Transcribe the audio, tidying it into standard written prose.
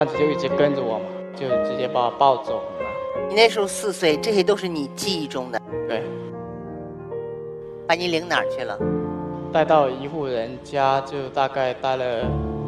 子就一直跟着我嘛，就直接把我抱走了。 你那时候4岁，这些都是你记忆中的。 对， 把你领哪儿去了？ 带到一户人家，就大概待了